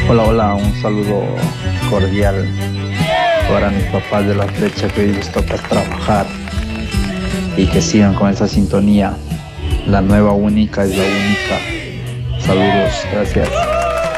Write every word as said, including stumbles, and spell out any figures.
Hola, hola, un saludo cordial para mis papás de la flecha que hoy les toca trabajar y que sigan con esa sintonía. La nueva única es la única. Saludos, gracias.